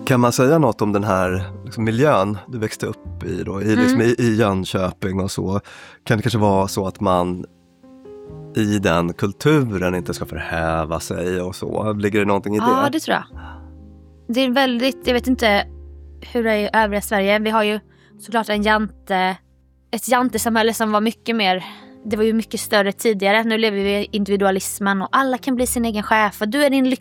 Kan man säga något om den här liksom, miljön du växte upp i då, liksom, i Jönköping och så? Kan det kanske vara så att man i den kulturen inte ska förhäva sig och så? Ligger det någonting i det? Ja, det tror jag. Det är väldigt, jag vet inte hur det är i övriga Sverige. Vi har ju såklart ett jantesamhälle som var mycket mer, det var ju mycket större tidigare. Nu lever vi i individualismen och alla kan bli sin egen chef och du är din